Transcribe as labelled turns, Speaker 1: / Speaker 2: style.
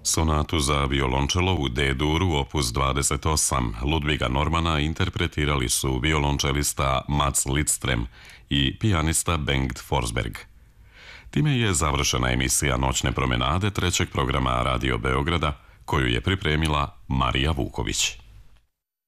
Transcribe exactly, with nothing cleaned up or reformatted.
Speaker 1: Sonatu za violončelovu D-duru opus dvadeset osam Ludviga Normana interpretirali su violončelista Mats Lidström i pijanista Bengt Forsberg. Time je završena emisija Noćne promenade trećeg programa Radio Beograda, koju je pripremila Marija Vuković.